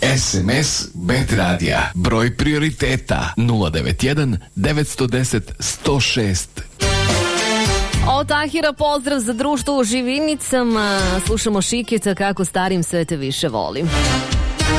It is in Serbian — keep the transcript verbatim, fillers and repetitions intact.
S M S Bet Radija. Broj prioriteta nula devet jedan devet jedan nula sto šest. Od Tahira pozdrav za društvo u Živinicama. Slušamo Šiketa kako starim sve te više volim.